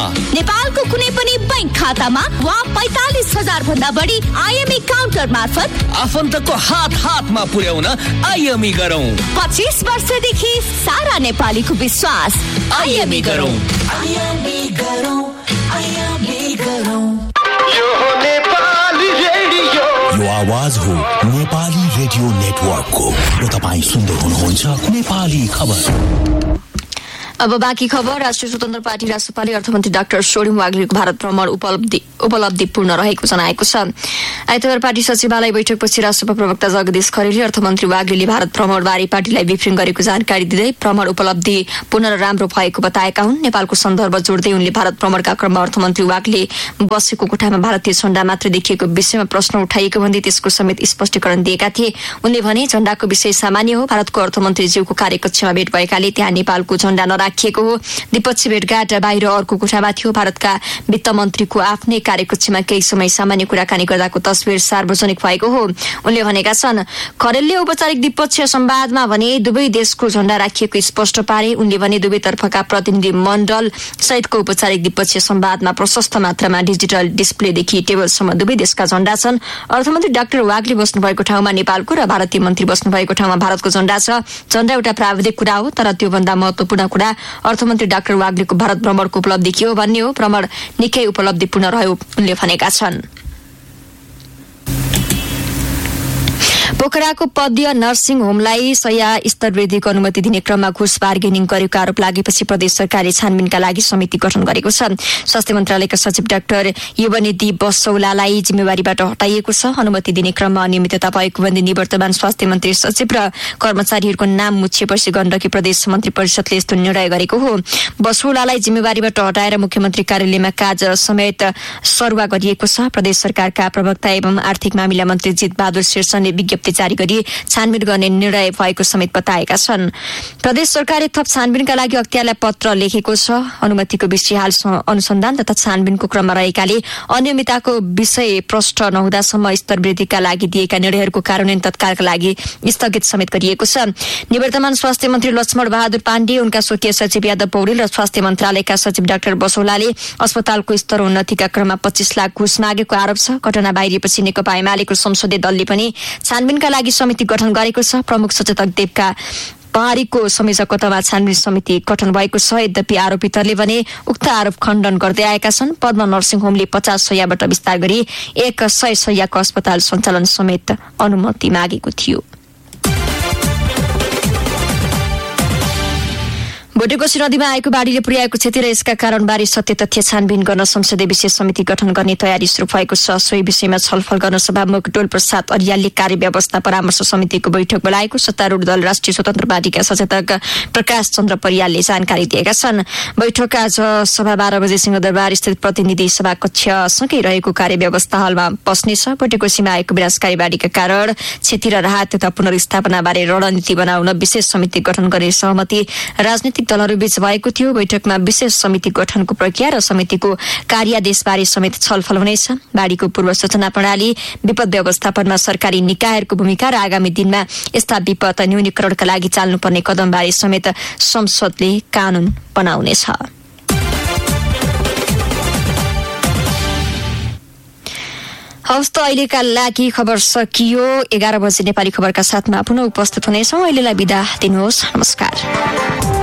नेपालको कुनै पनि बैंक खातामा वा 45,000 भन्दा बढी आइएमई काउन्टर मार्फत आफन्तको हातमा पुर्याउन आइएमई गरौँ। 25 वर्षदेखि सारा नेपालीको विश्वास। आइएमई गरौँ। यो आवाज हो नेपाली रेडियो नेटवर्कको र तपाईँ सुन्दै हुनुहुन्छ नेपाली खबर। अब बाँकी खबर। राष्ट्रिय स्वतन्त्र पार्टी रासपाले अर्थमन्त्री डाक्टर सोडिम वाग्लेको भारत भ्रमण उपलब्धिपूर्ण रहेको जनाएको छ। आइतबार पार्टी सचिवालय बैठकपछि रासपा प्रवक्ता जगदीश खरेलले अर्थमन्त्री वाग्लेले भारत भ्रमणबारे पार्टीलाई ब्रिफिङ गरेको जानकारी दिँदै भ्रमण उपलब्धि पूर्ण र राम्रो भएको बताएका हुन्। नेपालको सन्दर्भ जोड्दै उनले भारत भ्रमणका क्रममा अर्थमन्त्री वाग्ले बसेको कोठामा भारतीय झण्डा मात्र देखिएको विषयमा प्रश्न उठाइएको भन्दै त्यसको समेत स्पष्टीकरण दिएका थिए। उनले भने झण्डाको विषय सामान्य हो। भारतको अर्थमन्त्रीज्यूको कार्यकक्षमा भेट भएकाले त्यहाँ नेपालको झण्डा नराखिएको हो। द्विपक्षीय भेटघाट बाहिर अर्को कोठामा थियो। भारतका वित्त मन्त्रीको आफ्नै कार्यकक्षमा केही समय सामान्य कुराकानी गर्दाको तस्बिर सार्वजनिक भएको हो। उनले भनेका छन्। खरेलले औपचारिक द्विपक्षीय संवादमा भने दुवै देशको झण्डा राखिएको स्पष्ट पारे। उनले भने दुवै तर्फका प्रतिनिधि मण्डल सहितको औपचारिक द्विपक्षीय संवादमा प्रशस्त मात्रामा डिजिटल डिस्प्लेदेखि टेबलसम्म दुवै देशका झण्डा छन्। अर्थमन्त्री डाक्टर वाग्ले बस्नुभएको ठाउँमा नेपालको र भारतीय मन्त्री बस्नुभएको ठाउँमा भारतको झण्डा छ। झण्डा एउटा प्राविधिक कुरा हो, तर त्योभन्दा महत्वपूर्ण कुरा अर्थमन्त्री डाक्टर वाग्लेको भारत भ्रमणको उपलब्धि के हो भन्ने हो। भ्रमण निकै उपलब्धिपूर्ण रह्यो उनले भनेका छन्। पोखराको पद्य नर्सिङ होमलाई शय्या स्तर वृद्धिको अनुमति दिने क्रममा घुस बार्गेनिङ गरेको आरोप लागेपछि प्रदेश सरकारले छानबिनका लागि समिति गठन गरेको छ। स्वास्थ्य मन्त्रालयका सचिव डाक्टर युवनिधि बसौलालाई जिम्मेवारीबाट हटाइएको छ। अनुमति दिने क्रममा अनियमितता भएको भन्दै निवर्तमान स्वास्थ्य मन्त्री सचिव र कर्मचारीहरूको नाम मुछिएपछि गण्डकी प्रदेश मन्त्री परिषदले यस्तो निर्णय गरेको हो। बसौलालाई जिम्मेवारीबाट हटाएर मुख्यमन्त्री कार्यालयमा काज समेत सरुवा गरिएको छ। प्रदेश सरकारका प्रवक्ता एवं आर्थिक मामिला मन्त्री जित बहादुर शीर्षले विज्ञप्ति जारी गरी छानबिन गर्ने निर्णय भएको समेत बताएका छन्। प्रदेश सरकारले थप छानबिनका लागि अख्तियारलाई पत्र लेखेको छ। अनुमतिको विषय हाल अनुसन्धान तथा छानबिनको क्रममा रहेकाले अनियमितताको विषय प्रष्ट नहुँदासम्म स्तर वृद्धिका लागि दिएका निर्णयहरूको कार्यान्वयन तत्कालका लागि स्थगित समेत गरिएको छ। निवर्तमान स्वास्थ्य मन्त्री लक्ष्मण बहादुर पाण्डे, उनका स्वकीय सचिव यादव पौडेल र स्वास्थ्य मन्त्रालयका सचिव डाक्टर बसौलाले अस्पतालको स्तर उन्नतिका क्रममा 25 लाख घुस मागेको आरोप छ। घटना बाहिरिएपछि नेकपा एमालेको संसदीय दलले पनि छानबिनका लागि समिति गठन गरेको छ। प्रमुख सचेतक देवका पहाडीको संयोजकत्वमा छानबिन समिति गठन भएको छ। यद्यपि आरोपितहरूले भने उक्त आरोप खण्डन गर्दै आएका छन्। पद्म नर्सिङ होमले 50 शय्याबाट विस्तार गरी 100 शय्याको अस्पताल सञ्चालन समेत अनुमति मागेको थियो। भोटेकोशी नदीमा आएको बाढीले पुर्याएको क्षति र यसका कारणबारे सत्य तथ्य छानबिन गर्न संसदीय विशेष समिति गठन गर्ने तयारी सुरु भएको छ। सोही विषयमा छलफल गर्न सभामुख डोल प्रसाद अरियालले कार्यव्यवस्था परामर्श समितिको बैठक बोलाएको सत्तारूढ दल राष्ट्रिय स्वतन्त्र पार्टीका सचेतक प्रकाश चन्द्र परियालले जानकारी दिएका छन्। बैठक आज सभा 12 बजे सिंहदरबार स्थित प्रतिनिधि सभा कक्षसँगै रहेको कार्यव्यवस्था हलमा बस्नेछ। भोटेकोशीमा आएको विनाशकारी बाढीका कारण क्षति र राहत तथा पुनर्स्थापनाबारे रणनीति बनाउन विशेष समिति गठन गर्ने सहमति राजनीतिक दलहरूबीच भएको थियो। बैठकमा विशेष समिति गठनको प्रक्रिया र समितिको कार्यादेशबारे समेत छलफल हुनेछ। बाढीको पूर्व सूचना प्रणाली, विपद व्यवस्थापनमा सरकारी निकायहरूको भूमिका र आगामी दिनमा यस्ता विपद न्यूनीकरणका लागि चाल्नुपर्ने कदमबारे समेत संसदले कानून बनाउनेछ। हवस् त अहिलेका लागि खबर सकियो। 11 बजे नेपाली खबरका साथमा पुनः उपस्थित हुनेछौँ। अहिलेलाई बिदा दिनुहोस्। नमस्कार।